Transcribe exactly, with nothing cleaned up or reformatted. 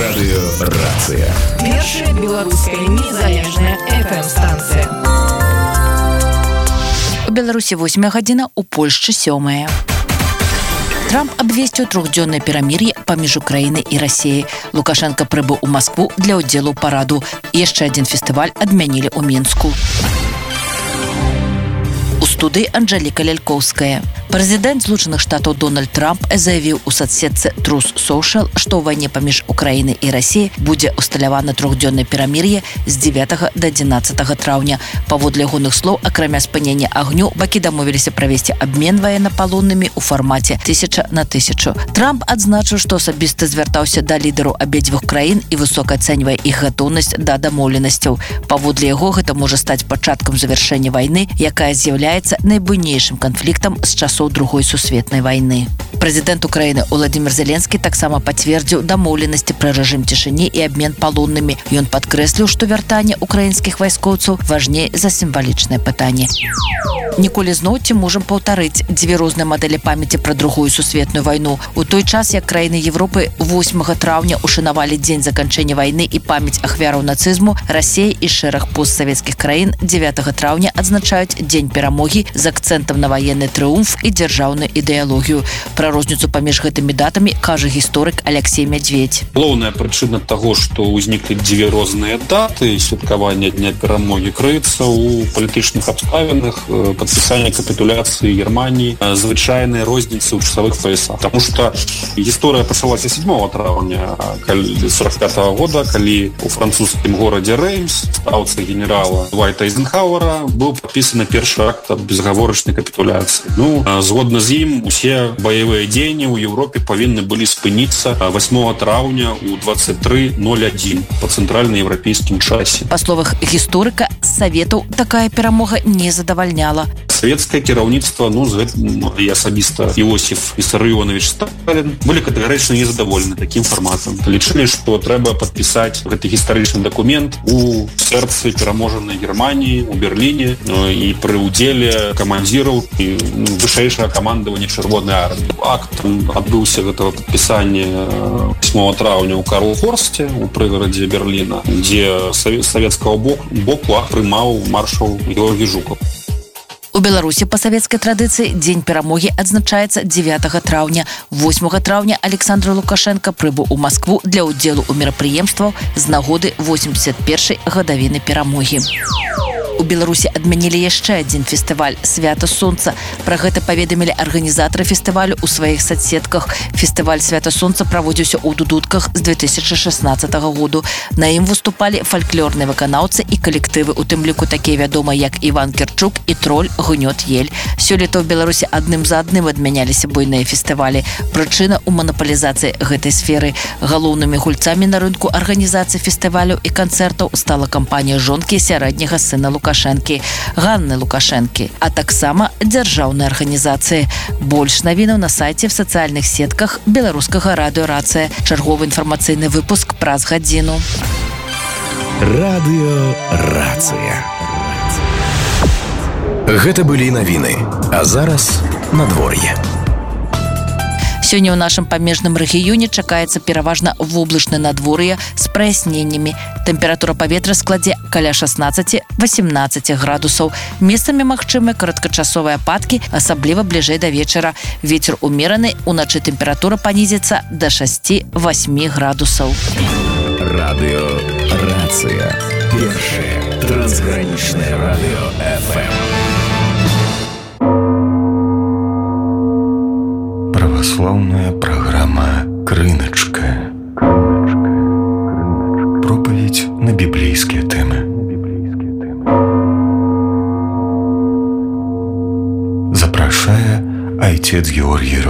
Радыёрацыя. Першая беларуская незалежная эф эм-станцыя. У Беларусі восьмая гадзіна, у Польшчы сёмая. Трамп абвесціў трохдзённае перамір'е паміж Украінай і Расіяй. Лукашенко прыбыў у Маскву для ўдзелу ў параду. Яшчэ адзін фестываль адмянілі ў Мінску. У студыі Анжэліка Лялькоўская. Прэзідэнт Злучаных Штатаў Дональд Трамп заявіў у соцсетцы Truth Social, што ў вайне паміж Украінай і Расіяй будзе усталявана трохдзённае перамір'е з дзевятага да адзінаццатага траўня. Паводле ягоных слоў, акрамя спынення агню, бакі дамовіліся правесці абмен ваеннапалоннымі ў фармаце тысяча на тысячу. Трамп адзначыў, што асабіста звяртаўся да лідараў абедзвюх краін і высока ацэньвае іх гатоўнасць да дамоўленасцяў. Паводле яго, гэта можа стаць пачаткам завяршэння вайны, якая з'яўляецца найбуйнейшым канфліктам з часоў другой сусветнай вайны. Прэзідэнт Украіны Уладзімір Зеленскі таксама пацвердзіў дамоўленасці пра рэжым цішыні і абмен палоннымі. Ён падкрэсліў, што вяртанне украінскіх вайскоўцаў важней за сімвалічнае пытанне. Ніколі зноў ці можам паўтарыць дзве розныя мадэлі памяці пра другую сусветную вайну. У той час, як краіны Европы восьмага траўня ушанавалі дзень заканчэння вайны і памяць ахвяраў нацызму, Расія і шэраг постсавецкіх краін дзевятага траўня адзначаюць дзень перамогі з акцэнтам на ваенны трыумф і дзяржаўную ідэалогію. Пра розніцу паміж гэтымі датамі кажа гісторык Алексей Мядзведь. Галоўная прычына таго, што ўзніклі дзве розныя даты святкавання дня перамогі, крыецца ў палітычных абставінах, падпісання капітуляцыі Германіі, звычайнай розніцы ў часавых паясах. Таму што гісторыя пачалася сёмага траўня сорок пятага года, калі у французскім горадзе Реймс стаўцы генерала Вайта Эйзенхауэра быў падпісаны першы акт аб безгаворачнай капітуляцыі. Ну, згодна з ім, усе баявыя дзеянні ў Еўропе павінны былі спыніцца восьмага траўня ў двадцать три ноль один па цэнтральнаеўрапейскім часе. Па словах гісторыка, Саветаў такая перамога не задавальняла. Савецкае кіраўніцтва, ну, з гэтым і асабіста Іосіф Вісарыёнович Сталін былі катэгарычна незадаволены такім фарматам. Лічылі, што трэба падпісаць гэты гістарычны дакумент у сэрцы пераможанай Германіі, у Берліне і пры ўдзеле камандзіраў і вышэйшага камандавання чырвонай арміі. Акт адбыўся гэтага падпісання восьмага траўня ў Карлхорсце, у прыгарадзе Берліна, дзе савецкага боку акт прымаў маршал Георгій Жукаў. У Беларусі па савецкай традыцыі дзень перамогі адзначаецца дзевятага траўня. восьмага траўня Александр Лукашенко прыбыў у Маскву для ўдзелу ў мерапрыемствах з нагоды восемьдесят першай гадавіны перамогі. У Беларусі адмянілі яшчэ адзін фестываль «Свята Сонца». Пра гэта паведамілі арганізатары фестывалю ў сваіх соцсетках. Фестываль «Свята Сонца» праводзіўся ў Дудутках з две тысячы шаснаццатага году. На ім выступалі фальклорныя выканаўцы і калектывы, у тым ліку такія вядомыя, як Іван Кірчук і троль Гнёт Ель. Сёлета ў Беларусі адным за адным адмяняліся буйныя фестывалі. Прычына ў манапалізацыі гэтай сферы. Галоўнымі гульцамі на рынку арганізацыі фестывалю і канцэртаў стала кампанія жонкі сярэдняга сына Лукашэнкі, Ганны Лукашэнкі, а таксама дзяржаўныя арганізацыі. Больш навінаў на сайце, в сацыяльных сетках беларускага радыёрацыя. Чарговы інфармацыйны выпуск праз гадзіну. Радыёрацыя. Гэта былі навіны, а зараз надвор'е. Сёння ў нашым памежным рэгіёне чакаецца пераважна воблачнае надвор'е з праясненнямі. Тэмпература паветра складзе каля шаснаццаць восемнаццаць градусаў. Месцамі магчымыя кароткачасовыя ападкі, асабліва бліжэй да вечара. Вецер умераны, уначы тэмпература панізіцца да шасці-восьмі градусаў. Радыёрацыя. Першае трансгранічнае радыё эф эм. Православная программа «Крыночка». Проповедь на библейские темы. Запрашая отец Георгий